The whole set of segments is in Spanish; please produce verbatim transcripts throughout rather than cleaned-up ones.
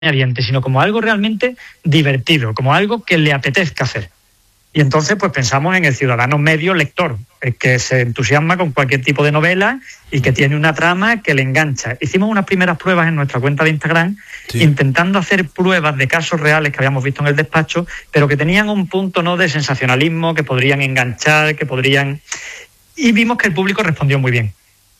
regañadientes, sino como algo realmente divertido, como algo que le apetezca hacer. Y entonces pues pensamos en el ciudadano medio lector, el que se entusiasma con cualquier tipo de novela y que tiene una trama que le engancha. Hicimos unas primeras pruebas en nuestra cuenta de Instagram, sí, intentando hacer pruebas de casos reales que habíamos visto en el despacho, pero que tenían un punto no de sensacionalismo, que podrían enganchar, que podrían... Y vimos que el público respondió muy bien.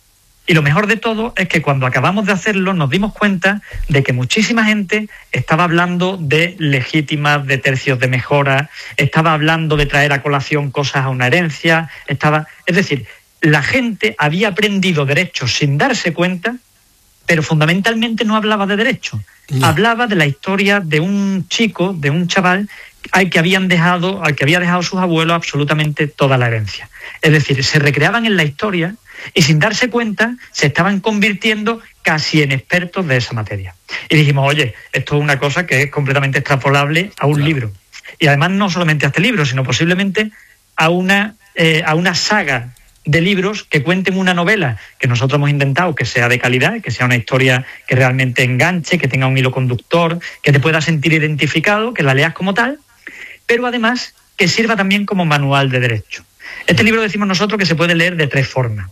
Y lo mejor de todo es que cuando acabamos de hacerlo nos dimos cuenta de que muchísima gente estaba hablando de legítimas, de tercios de mejora, estaba hablando de traer a colación cosas a una herencia, estaba... Es decir, la gente había aprendido derecho sin darse cuenta, pero fundamentalmente no hablaba de derecho. No. Hablaba de la historia de un chico, de un chaval al que habían dejado, al que había dejado sus abuelos absolutamente toda la herencia. Es decir, se recreaban en la historia y sin darse cuenta se estaban convirtiendo casi en expertos de esa materia. Y dijimos, oye, esto es una cosa que es completamente extrapolable a un claro. libro. Y además no solamente a este libro, sino posiblemente a una, eh, a una saga de libros que cuenten una novela que nosotros hemos intentado que sea de calidad, que sea una historia que realmente enganche, que tenga un hilo conductor, que te puedas sentir identificado, que la leas como tal, pero además que sirva también como manual de derecho. Este libro decimos nosotros que se puede leer de tres formas.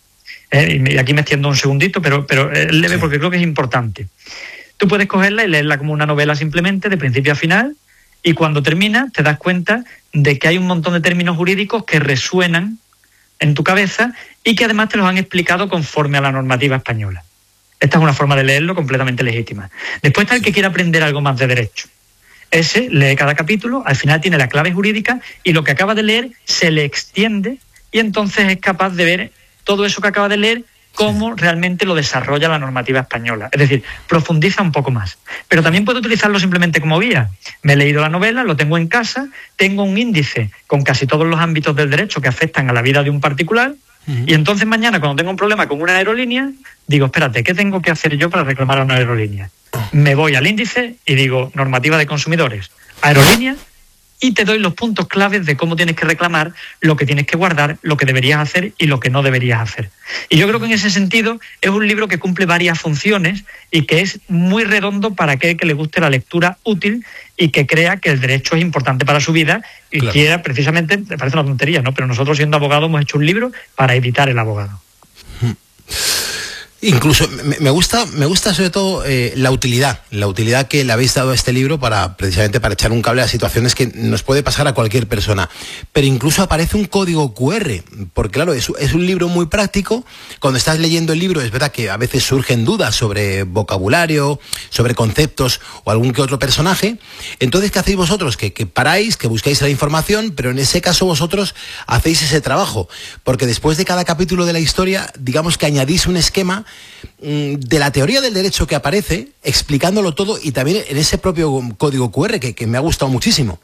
Eh, y aquí me extiendo un segundito, pero, pero es leve sí. porque creo que es importante. Tú puedes cogerla y leerla como una novela simplemente, de principio a final, y cuando termina te das cuenta de que hay un montón de términos jurídicos que resuenan en tu cabeza y que además te los han explicado conforme a la normativa española. Esta es una forma de leerlo completamente legítima. Después está el que quiere aprender algo más de derecho. Ese lee cada capítulo, al final tiene la clave jurídica y lo que acaba de leer se le extiende y entonces es capaz de ver todo eso que acaba de leer, cómo sí. realmente lo desarrolla la normativa española. Es decir, profundiza un poco más. Pero también puedo utilizarlo simplemente como guía. Me he leído la novela, lo tengo en casa, tengo un índice con casi todos los ámbitos del derecho que afectan a la vida de un particular, uh-huh. y entonces mañana, cuando tengo un problema con una aerolínea, digo, espérate, ¿qué tengo que hacer yo para reclamar a una aerolínea? Me voy al índice y digo, normativa de consumidores, aerolínea, y te doy los puntos claves de cómo tienes que reclamar, lo que tienes que guardar, lo que deberías hacer y lo que no deberías hacer. Y yo creo que en ese sentido es un libro que cumple varias funciones y que es muy redondo para aquel que le guste la lectura útil y que crea que el derecho es importante para su vida y claro. quiera precisamente, me parece una tontería, ¿no? Pero nosotros siendo abogados hemos hecho un libro para evitar el abogado. Incluso me, me gusta, me gusta sobre todo eh, la utilidad, la utilidad que le habéis dado a este libro para precisamente para echar un cable a situaciones que nos puede pasar a cualquier persona. Pero incluso aparece un código cu erre, porque claro, es, es un libro muy práctico. Cuando estás leyendo el libro es verdad que a veces surgen dudas sobre vocabulario, sobre conceptos o algún que otro personaje. Entonces, ¿qué hacéis vosotros? Que, que paráis, que buscáis la información, pero en ese caso vosotros hacéis ese trabajo, porque después de cada capítulo de la historia, digamos que añadís un esquema de la teoría del derecho que aparece, explicándolo todo y también en ese propio código cu erre que, que me ha gustado muchísimo.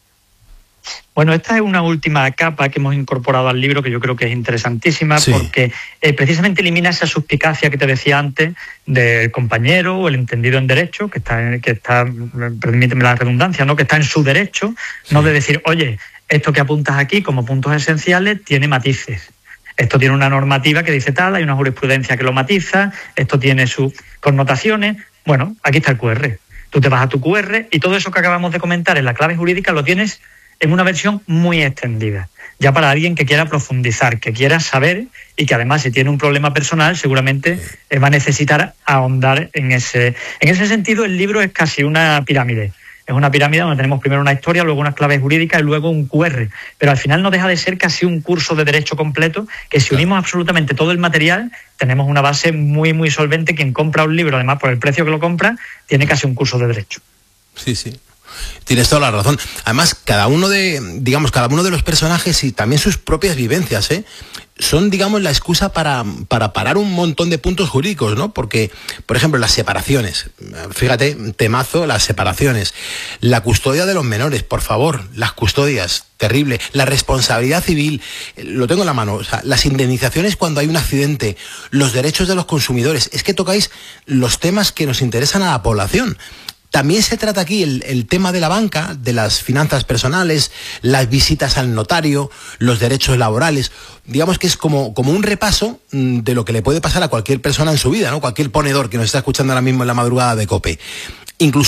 Bueno, esta es una última capa que hemos incorporado al libro que yo creo que es interesantísima sí. porque eh, precisamente elimina esa suspicacia que te decía antes del compañero o el entendido en derecho, que está, que está permíteme la redundancia, ¿no? que está en su derecho, sí. no de decir, oye, esto que apuntas aquí como puntos esenciales tiene matices. Esto tiene una normativa que dice tal, hay una jurisprudencia que lo matiza, esto tiene sus connotaciones. Bueno, aquí está el cu erre. Tú te vas a tu cu erre y todo eso que acabamos de comentar en la clave jurídica lo tienes en una versión muy extendida. Ya para alguien que quiera profundizar, que quiera saber y que además si tiene un problema personal seguramente va a necesitar ahondar en ese... En ese sentido el libro es casi una pirámide. Es una pirámide donde tenemos primero una historia, luego unas claves jurídicas y luego un cu erre. Pero al final no deja de ser casi un curso de derecho completo que si unimos absolutamente todo el material, tenemos una base muy, muy solvente. Quien compra un libro, además por el precio que lo compra, tiene casi un curso de derecho. Sí, sí. Tienes toda la razón. Además, cada uno de, digamos, cada uno de los personajes y también sus propias vivencias, ¿eh? son, digamos, la excusa para, para parar un montón de puntos jurídicos, ¿no? Porque, por ejemplo, las separaciones. Fíjate, temazo, las separaciones. La custodia de los menores, por favor, las custodias, terrible. La responsabilidad civil, lo tengo en la mano. O sea, las indemnizaciones cuando hay un accidente, los derechos de los consumidores. Es que tocáis los temas que nos interesan a la población. También se trata aquí el, el tema de la banca, de las finanzas personales, las visitas al notario, los derechos laborales. Digamos que es como, como un repaso de lo que le puede pasar a cualquier persona en su vida, ¿no? Cualquier ponedor que nos está escuchando ahora mismo en la madrugada de COPE. incluso